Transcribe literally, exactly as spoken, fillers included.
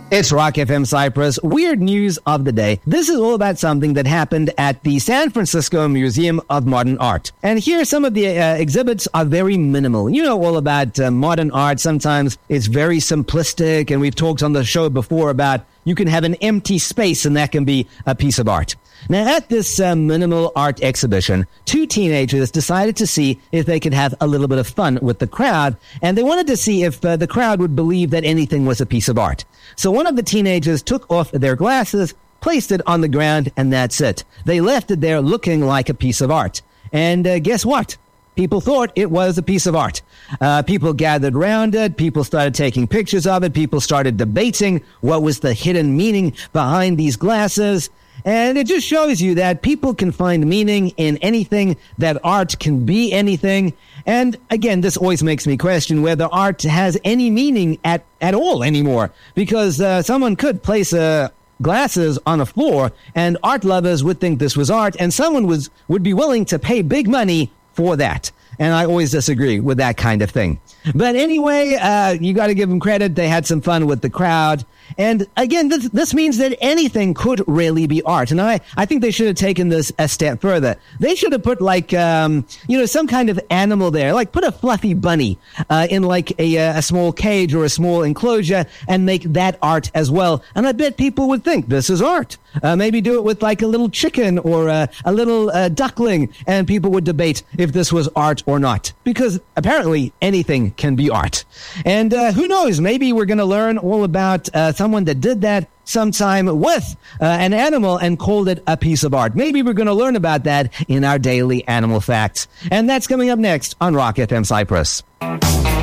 It's Rock F M Cyprus. Weird news of the day. This is all about something that happened at the San Francisco Museum of Modern Art. And here, some of the uh, exhibits are very minimal. You know all about uh, modern art. Sometimes it's very simplistic, and we've talked on the show before about you can have an empty space, and that can be a piece of art. Now, at this uh, minimal art exhibition, two teenagers decided to see if they could have a little bit of fun with the crowd, and they wanted to see if uh, the crowd would believe that anything was a piece of art. So one of the teenagers took off their glasses, placed it on the ground, and that's it. They left it there looking like a piece of art. And uh, guess what? People thought it was a piece of art. Uh, people gathered around it. People started taking pictures of it. People started debating what was the hidden meaning behind these glasses. And it just shows you that people can find meaning in anything, that art can be anything. And again, this always makes me question whether art has any meaning at, at all anymore. Because uh, someone could place a glasses on a floor and art lovers would think this was art, and someone was would be willing to pay big money for that. And I always disagree with that kind of thing. But anyway, uh, you got to give them credit. They had some fun with the crowd. And again, this, this means that anything could really be art. And I, I think they should have taken this a step further. They should have put like, um, you know, some kind of animal there, like put a fluffy bunny uh, in like a, a small cage or a small enclosure and make that art as well. And I bet people would think this is art. Uh, maybe do it with like a little chicken or a, a little uh, duckling, and people would debate if this was art or not, because apparently anything can be art. And uh, who knows, maybe we're going to learn all about uh, someone that did that sometime with uh, an animal and called it a piece of art. Maybe we're going to learn about that in our daily animal facts. And that's coming up next on Rock F M Cyprus.